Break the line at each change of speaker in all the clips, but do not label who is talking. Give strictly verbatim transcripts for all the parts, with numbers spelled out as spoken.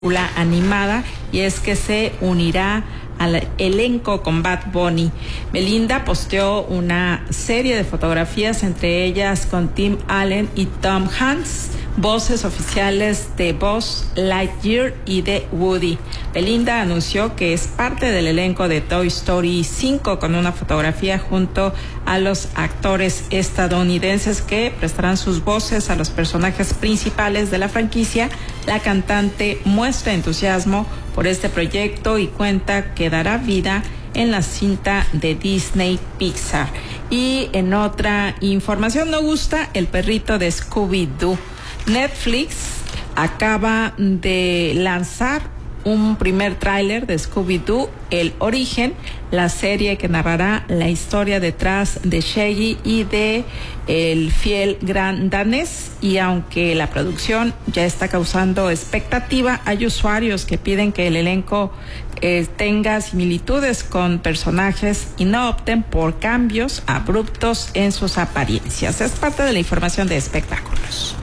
animada, y es que se unirá al elenco con Bad Bunny. Belinda posteó una serie de fotografías, entre ellas con Tim Allen y Tom Hanks, voces oficiales de Buzz Lightyear y de Woody. Belinda anunció que es parte del elenco de Toy Story cinco con una fotografía junto a los actores estadounidenses que prestarán sus voces a los personajes principales de la franquicia. La cantante muestra entusiasmo por este proyecto y cuenta que dará vida en la cinta de Disney Pixar. Y en otra información, no gusta el perrito de Scooby-Doo. Netflix acaba de lanzar un primer tráiler de Scooby-Doo, El Origen, la serie que narrará la historia detrás de Shaggy y de el fiel gran danés. Y aunque la producción ya está causando expectativa, hay usuarios que piden que el elenco eh, tenga similitudes con personajes y no opten por cambios abruptos en sus apariencias. Es parte de la información de espectáculos.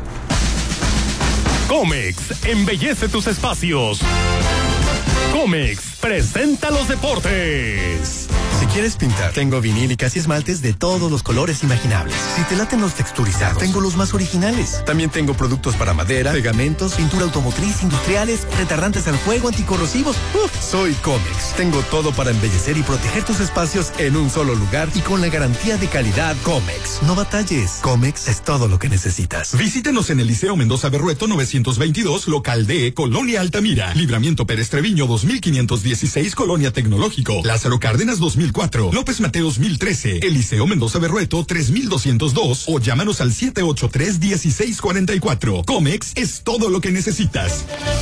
Comex embellece tus espacios. Comex presenta los deportes.
Si quieres pintar, tengo vinílicas y esmaltes de todos los colores imaginables. Si te laten los texturizados, tengo los más originales. También tengo productos para madera, pegamentos, pintura automotriz, industriales, retardantes al fuego, anticorrosivos. Uf, soy Comex. Tengo todo para embellecer y proteger tus espacios en un solo lugar y con la garantía de calidad Comex. No batalles. Comex es todo lo que necesitas.
Visítenos en el Liceo Mendoza Berrueto novecientos veintidós, local D, Colonia Altamira. Libramiento Pérez Treviño dos mil quinientos dieciséis, Colonia Tecnológico. Lázaro Cárdenas dos mil cuatro, López Mateos mil trece, Eliseo Mendoza Berrueto tres mil doscientos dos o llámanos al siete ocho tres, uno seis cuatro cuatro. Comex es todo lo que necesitas.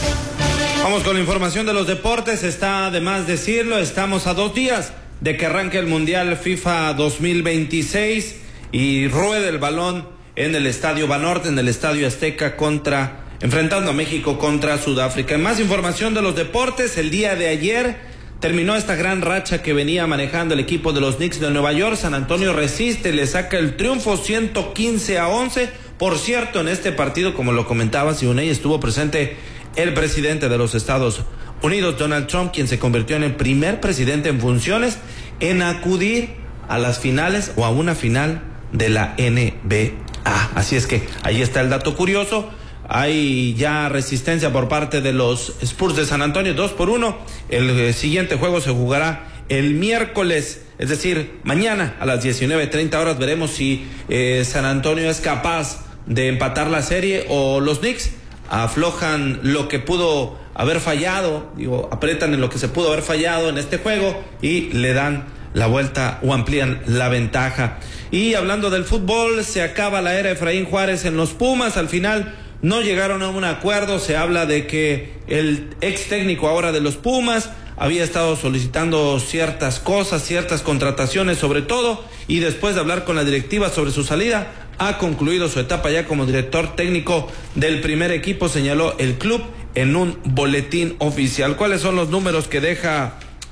Vamos con la información de los deportes. Está de más decirlo, estamos a dos días de que arranque el Mundial FIFA dos mil veintiséis y ruede el balón en el Estadio Banorte, en el Estadio Azteca, contra enfrentando a México contra Sudáfrica. Más información de los deportes. El día de ayer terminó esta gran racha que venía manejando el equipo de los Knicks de Nueva York. San Antonio resiste, le saca el triunfo ciento quince a once. Por cierto, en este partido, como lo comentaba Sioney, estuvo presente el presidente de los Estados Unidos, Donald Trump, quien se convirtió en el primer presidente en funciones en acudir a las finales o a una final de la N B A. Así es que ahí está el dato curioso. Hay ya resistencia por parte de los Spurs de San Antonio, dos por uno. El siguiente juego se jugará el miércoles, es decir, mañana a las diecinueve treinta horas. Veremos si eh, San Antonio es capaz de empatar la serie o los Knicks aflojan lo que pudo haber fallado, digo, apretan en lo que se pudo haber fallado en este juego y le dan la vuelta o amplían la ventaja. Y hablando del fútbol, se acaba la era Efraín Juárez en los Pumas. Al final no llegaron a un acuerdo. Se habla de que el ex técnico ahora de los Pumas había estado solicitando ciertas cosas, ciertas contrataciones sobre todo, y después de hablar con la directiva sobre su salida, ha concluido su etapa ya como director técnico del primer equipo, señaló el club en un boletín oficial. ¿Cuáles son los números que deja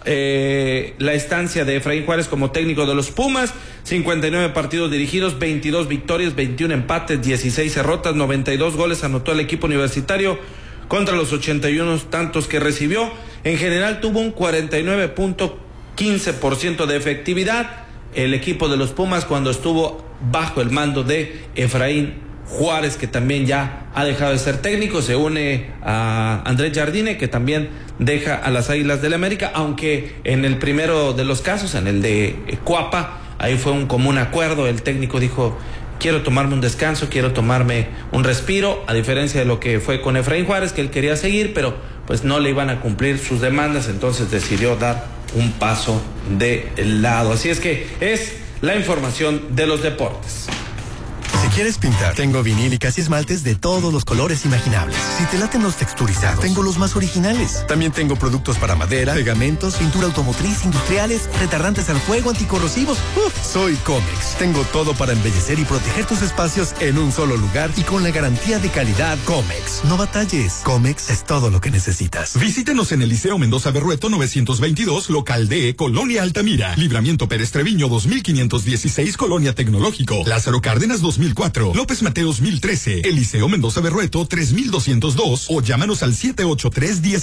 eh, la estancia de Efraín Juárez como técnico de los Pumas? cincuenta y nueve partidos dirigidos, veintidós victorias, veintiún empates, dieciséis derrotas, noventa y dos goles anotó el equipo universitario contra los ochenta y uno tantos que recibió. En general tuvo un cuarenta y nueve punto quince por ciento de efectividad el equipo de los Pumas cuando estuvo bajo el mando de Efraín Juárez, que también ya ha dejado de ser técnico. Se une a Andrés Jardine, que también deja a las Águilas del América, aunque en el primero de los casos, en el de Cuapa, ahí fue un común acuerdo. El técnico dijo: quiero tomarme un descanso, quiero tomarme un respiro, a diferencia de lo que fue con Efraín Juárez, que él quería seguir, pero pues no le iban a cumplir sus demandas, entonces decidió dar un paso de lado. Así es que es la información de los deportes.
Si quieres pintar, tengo vinílicas y esmaltes de todos los colores imaginables. Si te laten los texturizados, tengo los más originales. También tengo productos para madera, pegamentos, pintura automotriz, industriales, retardantes al fuego, anticorrosivos. Uf, soy Comex. Tengo todo para embellecer y proteger tus espacios en un solo lugar y con la garantía de calidad Comex. No batalles. Comex es todo lo que necesitas.
Visítenos en el Liceo Mendoza Berrueto novecientos veintidós, local D, Colonia Altamira. Libramiento Pérez Treviño dos mil quinientos dieciséis, Colonia Tecnológico. Lázaro Cárdenas dos mil cuatro. cuatro, López Mateos mil trece, Eliseo Mendoza Berrueto tres mil doscientos dos o llámanos al siete ocho tres, uno